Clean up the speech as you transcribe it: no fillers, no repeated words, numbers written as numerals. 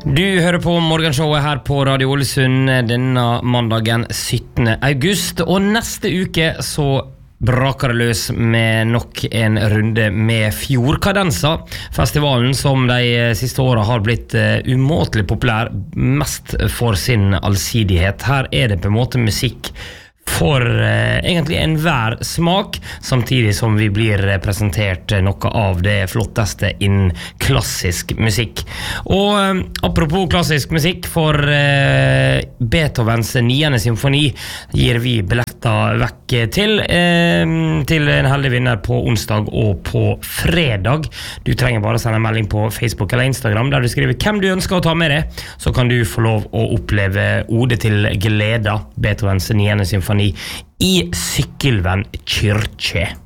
Du hører på morgenshowet her på Radio Ålesund denne mandagen 17. august, og neste uke så braker det løs med nok en runde med Fjordkadenser, festivalen som de siste årene har blitt umåtelig populær, mest for sin allsidighet. Her det på en måte musikk for egentlig enhver smak, samtidig som vi blir presentert noe av det flotteste innen klassisk musikk. Og apropos klassisk musikk, for Beethovens 9. symfoni gir vi billetter vekk til en heldig vinner på onsdag og på fredag. Du trenger bare sende en melding på Facebook eller Instagram der du skriver hvem du ønsker å ta med deg, så kan du få lov å oppleve Ode til gleda, Beethovens 9. symfoni i Sykkylven kyrkje.